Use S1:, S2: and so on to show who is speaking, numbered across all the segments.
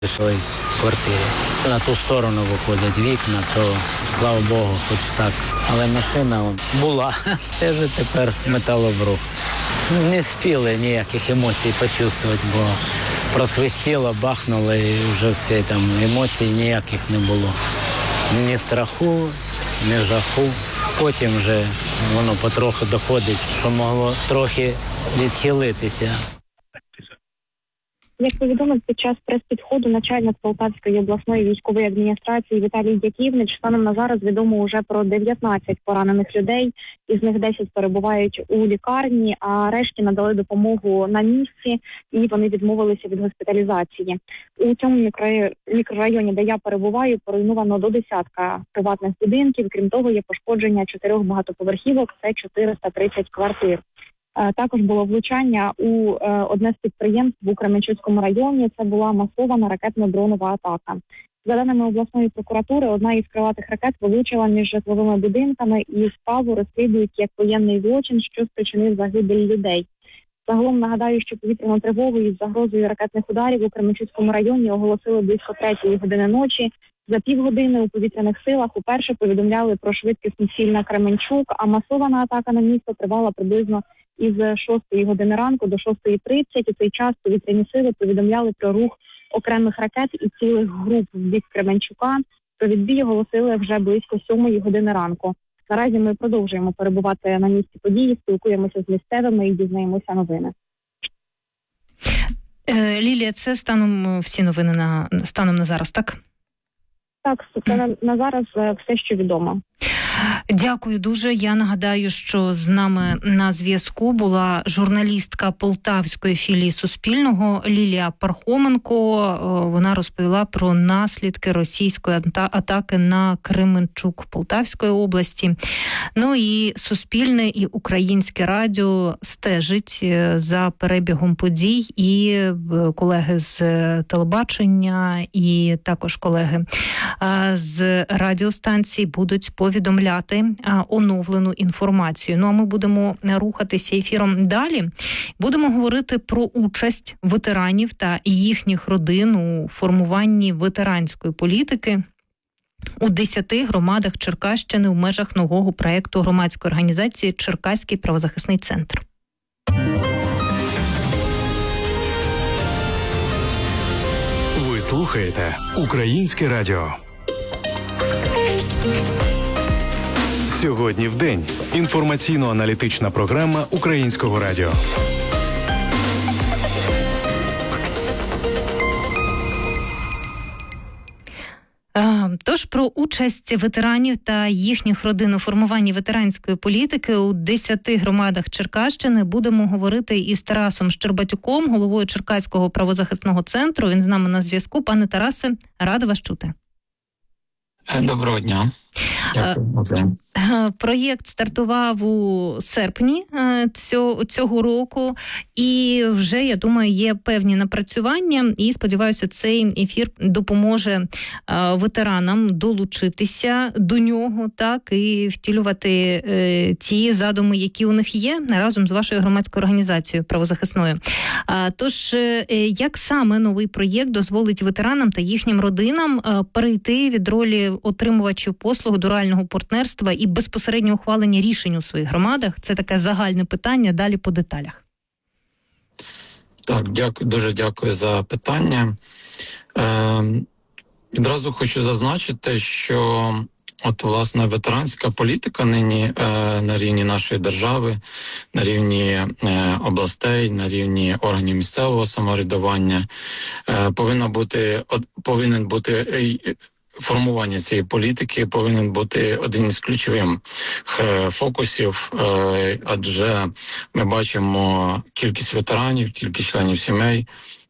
S1: Залишились в квартирі. На ту сторону виходять вікна, то, слава Богу, хоч так. Але машина була, це вже тепер металобрух. Не спіли ніяких емоцій почувствувати, бо просвистіло, бахнуло і вже всі там емоцій ніяких не було. Ні страху, ні жаху. Потім вже воно потроху доходить, що могло трохи відхилитися.
S2: Як повідомив під час прес-підходу начальник Полтавської обласної військової адміністрації Віталій Дяківнич, станом на зараз відомо вже про 19 поранених людей, із них 10 перебувають у лікарні, а решті надали допомогу на місці і вони відмовилися від госпіталізації. У цьому мікрорайоні, де я перебуваю, поруйновано до десятка приватних будинків, крім того є пошкодження 4 багатоповерхівок, це 430 квартир. Також було влучання у одне з підприємств у Кременчуцькому районі. Це була масована ракетно-дронова атака. За даними обласної прокуратури, одна із крилатих ракет влучила між житловими будинками і справу розслідують як воєнний злочин, що спричинив загибель людей. Загалом нагадаю, що повітряну тривогу із загрозою ракетних ударів у Кременчуцькому районі оголосили близько 3-ї години ночі. За півгодини у повітряних силах уперше повідомляли про швидкісну ціль на Кременчук, а масована атака на місто тривала приблизно із 6-ї години ранку до 6:30. У цей час повітряні сили повідомляли про рух окремих ракет і цілих груп в бік Кременчука. Про відбій оголосили вже близько 7-ї години ранку. Наразі ми продовжуємо перебувати на місці події, спілкуємося з місцевими і дізнаємося новини.
S3: Лілія, це станом всі новини станом на зараз, так?
S2: Так, це на зараз все, що відомо.
S3: Дякую дуже. Я нагадаю, що з нами на зв'язку була журналістка Полтавської філії Суспільного Лілія Пархоменко. Вона розповіла про наслідки російської атаки на Кременчук Полтавської області. Ну і Суспільне, і Українське радіо стежить за перебігом подій, і колеги з телебачення, і також колеги з радіостанцій будуть повідомляти оновлену інформацію. Ну а ми будемо рухатися ефіром далі. Будемо говорити про участь ветеранів та їхніх родин у формуванні ветеранської політики у 10 громадах Черкащини в межах нового проєкту громадської організації «Черкаський правозахисний центр».
S4: Ви слухаєте Українське радіо. Сьогодні в день. Інформаційно-аналітична програма Українського радіо.
S3: Тож про участь ветеранів та їхніх родин у формуванні ветеранської політики у 10 громадах Черкащини будемо говорити із Тарасом Щербатюком, головою Черкаського правозахисного центру. Він з нами на зв'язку. Пане Тарасе, рада вас чути.
S5: Доброго дня. Дякую.
S3: Проєкт стартував у серпні цього року, і вже, я думаю, є певні напрацювання, і, сподіваюся, цей ефір допоможе ветеранам долучитися до нього, так, і втілювати ті задуми, які у них є, разом з вашою громадською організацією правозахисною. Тож, як саме новий проєкт дозволить ветеранам та їхнім родинам перейти від ролі отримувачів послуг до реального партнерства і безпосередньо ухвалення рішень у своїх громадах? Це таке загальне питання, далі по деталях.
S5: Так, дуже дякую за питання. Відразу хочу зазначити, що власне, ветеранська політика нині на рівні нашої держави, на рівні областей, на рівні органів місцевого самоврядування повинен бути формування цієї політики повинен бути один із ключових фокусів, адже ми бачимо кількість ветеранів, кількість членів сімей,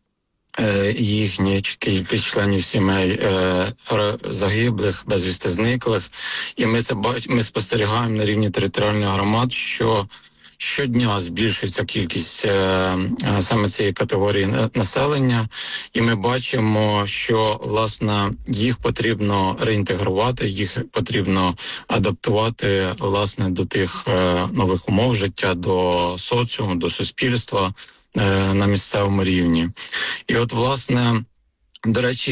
S5: їхні кількість членів сімей загиблих, безвісти зниклих, і ми спостерігаємо на рівні територіальних громад, що щодня збільшується кількість саме цієї категорії населення, і ми бачимо, що, власне, їх потрібно реінтегрувати, їх потрібно адаптувати, власне, до тих нових умов життя, до соціуму, до суспільства на місцевому рівні. І власне, До речі,